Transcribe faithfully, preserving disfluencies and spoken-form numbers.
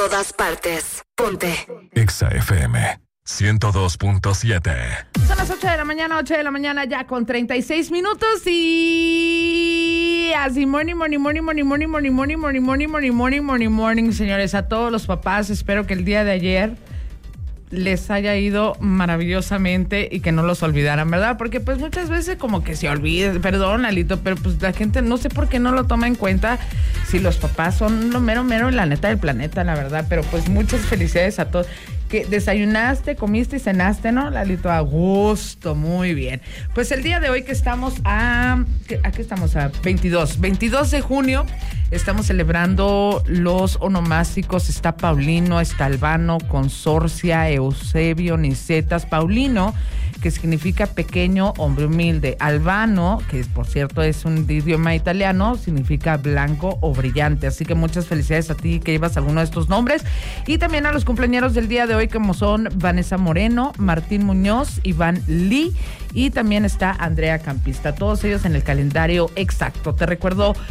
todas partes. Ponte Exa F M ciento dos punto siete. Son las ocho de la mañana, ocho de la mañana ya con treinta y seis minutos y así morning, morning, morning, morning, morning, morning, morning, morning, morning, morning, morning, morning, morning, señores, a todos los papás, espero que el día de ayer les haya ido maravillosamente y que no los olvidaran, ¿verdad? Porque pues muchas veces como que se olvida, perdón, Alito, pero pues la gente no sé por qué no lo toma en cuenta si los papás son lo mero mero la neta del planeta, la verdad, pero pues muchas felicidades a todos. Que desayunaste, comiste y cenaste, ¿no, Lalito? A gusto, muy bien. Pues el día de hoy que estamos a... ¿A qué estamos? A veintidós. veintidós de junio estamos celebrando los onomásticos. Está Paulino, está Albano, Consorcia, Eusebio, Nicetas. Paulino, que significa pequeño, hombre humilde. Albano, que por cierto es un idioma italiano, significa blanco o brillante. Así que muchas felicidades a ti que llevas alguno de estos nombres. Y también a los cumpleaños del día de hoy, como son Vanessa Moreno, Martín Muñoz, Iván Lee y también está Andrea Campista. Todos ellos en el calendario exacto. Te recuerdo